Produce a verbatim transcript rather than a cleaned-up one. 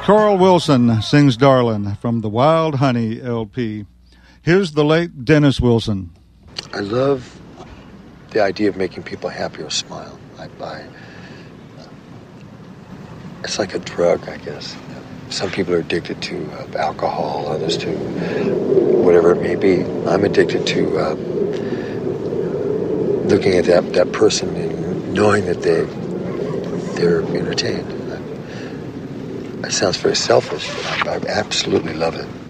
Carl Wilson sings Darlin' from the Wild Honey L P. Here's the late Dennis Wilson. I love the idea of making people happy or smile. I, I, it's like a drug, I guess. Some people are addicted to uh, alcohol, others to whatever it may be. I'm addicted to uh, looking at that, that person and knowing that they, they're entertained. It sounds very selfish, but I, I absolutely love it.